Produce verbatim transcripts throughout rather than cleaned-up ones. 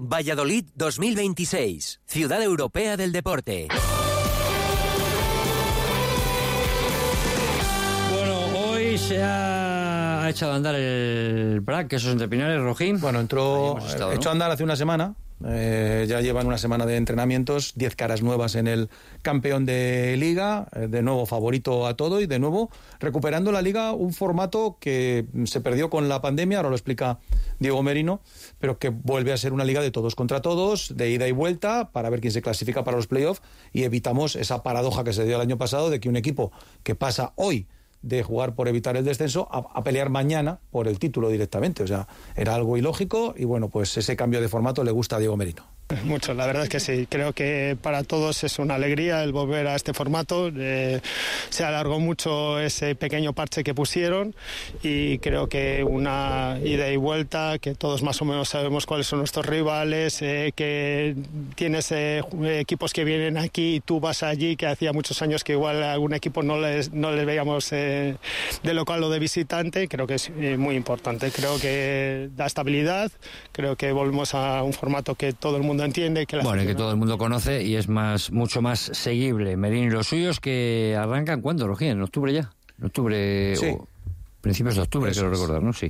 Valladolid dos mil veintiséis, Ciudad Europea del Deporte. Bueno, hoy se ha echado a andar el B R A C, que esos entre Pinares, Rojín. Bueno, entró, estado, echó ¿no? a andar hace una semana. Eh, ya llevan una semana de entrenamientos, diez caras nuevas en el campeón de Liga, eh, de nuevo favorito a todo y de nuevo recuperando la Liga, un formato que se perdió con la pandemia, ahora lo explica Diego Merino, pero que vuelve a ser una Liga de todos contra todos, de ida y vuelta, para ver quién se clasifica para los playoffs, y evitamos esa paradoja que se dio el año pasado de que un equipo que pasa hoy de jugar por evitar el descenso a, a pelear mañana por el título directamente. O sea, era algo ilógico y bueno, pues ese cambio de formato le gusta a Diego Merino. Mucho, la verdad es que sí. Creo que para todos es una alegría el volver a este formato. Eh, se alargó mucho ese pequeño parche que pusieron y creo que una ida y vuelta, que todos más o menos sabemos cuáles son nuestros rivales, eh, que tienes eh, equipos que vienen aquí y tú vas allí, que hacía muchos años que igual a algún equipo no les, no les veíamos eh, de local o de visitante. Creo que es eh, muy importante. Creo que da estabilidad. Creo que volvemos a un formato que todo el mundo entiende, que la bueno, afición... que todo el mundo conoce y es más mucho más seguible. Merino, y los suyos que arrancan ¿cuándo, Rojín? ¿En octubre ya? ¿En octubre sí. o principios de octubre, Eso quiero es. recordar, ¿no? Sí.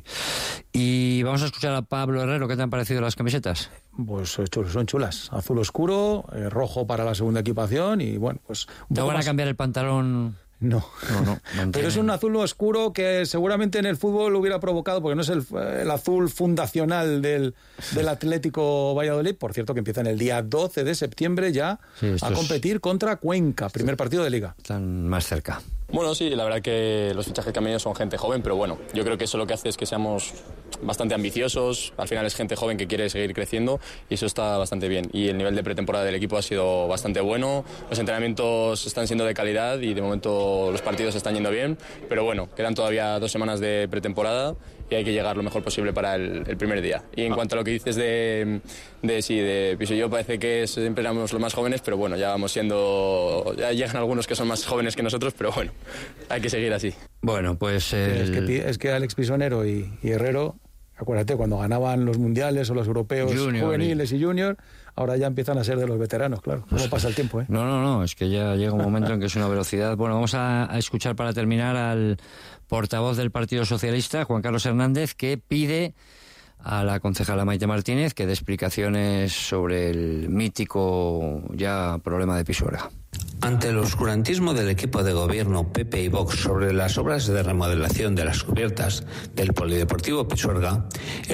Y vamos a escuchar a Pablo Herrero. ¿Qué te han parecido las camisetas? Pues son chulas. Azul oscuro, eh, rojo para la segunda equipación y bueno, pues... ¿Te van a cambiar el pantalón...? No, no, no, no pero es un azul oscuro que seguramente en el fútbol hubiera provocado, porque no es el, el azul fundacional del, del Atlético Valladolid, por cierto que empiezan el día doce de septiembre ya sí, a competir es... contra Cuenca, primer partido de Liga. Están más cerca. Bueno, sí, la verdad que los fichajes que han venido son gente joven, pero bueno, yo creo que eso lo que hace es que seamos bastante ambiciosos, al final es gente joven que quiere seguir creciendo y eso está bastante bien. Y el nivel de pretemporada del equipo ha sido bastante bueno, los entrenamientos están siendo de calidad y de momento los partidos están yendo bien, pero bueno, quedan todavía dos semanas de pretemporada y hay que llegar lo mejor posible para el, el primer día. Y en ah. cuanto a lo que dices de, de sí, de Piso y yo, parece que siempre éramos los más jóvenes, pero bueno, ya vamos siendo, ya llegan algunos que son más jóvenes que nosotros, pero bueno, hay que seguir así. Bueno, pues... El... Es, que, es que Alex Pisonero y, y Herrero, acuérdate, cuando ganaban los mundiales o los europeos junior, juveniles y junior, ahora ya empiezan a ser de los veteranos, claro. ¿Cómo pasa el tiempo, eh? No, no, no, es que ya llega un momento en que es una velocidad. Bueno, vamos a, a escuchar para terminar al portavoz del Partido Socialista, Juan Carlos Hernández, que pide a la concejala Maite Martínez que dé explicaciones sobre el mítico ya problema de Pisuerga. Ante el oscurantismo del equipo de gobierno P P y Vox sobre las obras de remodelación de las cubiertas del Polideportivo Pisuerga,